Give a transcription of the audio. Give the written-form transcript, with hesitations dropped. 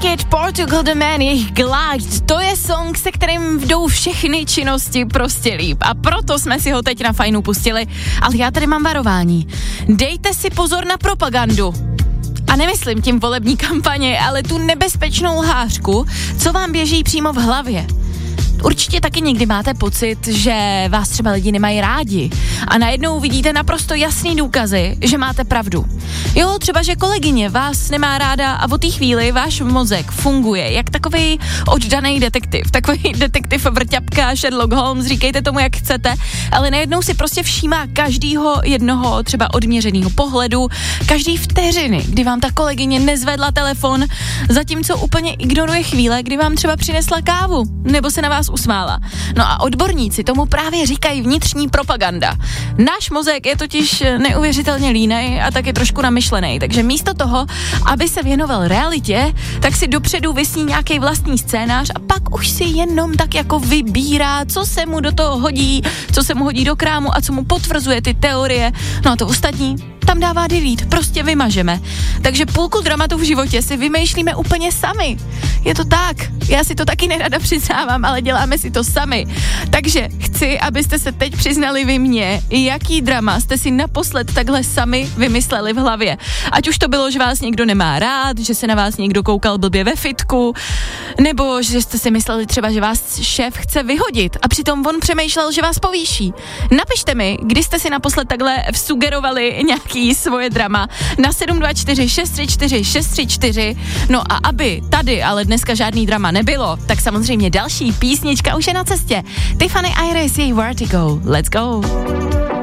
Kid, Portugal The Man, jejich Glide, to je song, se kterým jdou všechny činnosti prostě líp. A proto jsme si ho teď na Fajnu pustili. Ale já tady mám varování. Dejte si pozor na propagandu. A nemyslím tím volební kampaně, ale tu nebezpečnou lhářku, co vám běží přímo v hlavě. Určitě taky někdy máte pocit, že vás třeba lidi nemají rádi a najednou vidíte naprosto jasný důkazy, že máte pravdu. Jo, třeba, že kolegyně vás nemá ráda a od té chvíli váš mozek funguje jak takový oddaný detektiv, takový detektiv vrťapka, Sherlock Holmes, říkejte tomu, jak chcete, ale najednou si prostě všímá každýho jednoho třeba odměřenýho pohledu, každý vteřiny, kdy vám ta kolegyně nezvedla telefon, zatímco úplně ignoruje chvíle, kdy vám třeba přinesla kávu, nebo se na vás usmála. No a odborníci tomu právě říkají vnitřní propaganda. Náš mozek je totiž neuvěřitelně línej a taky trošku namyšlený, takže místo toho, aby se věnoval realitě, tak si dopředu vysní nějaký vlastní scénář a pak už si jenom tak jako vybírá, co se mu do toho hodí, co se mu hodí do krámu a co mu potvrzuje ty teorie. No a to ostatní tam dává delete, prostě vymažeme. Takže půlku dramatu v životě si vymýšlíme úplně sami. Je to tak, já si to taky nerada přiznávám, ale děláme si to sami. Takže chci, abyste se teď přiznali vy mně, jaký drama jste si naposled takhle sami vymysleli v hlavě. Ať už to bylo, že vás někdo nemá rád, že se na vás někdo koukal blbě ve fitku, nebo že jste si mysleli třeba, že vás šéf chce vyhodit a přitom on přemýšlel, že vás povýší. Napište mi, kdy jste si naposled takhle vsugerovali nějaký svoje drama na 724 634 634. No a aby tady ale dneska žádný drama nebylo, tak samozřejmě další písnička už je na cestě. Tiffany Iris, její Vertigo. Let's go.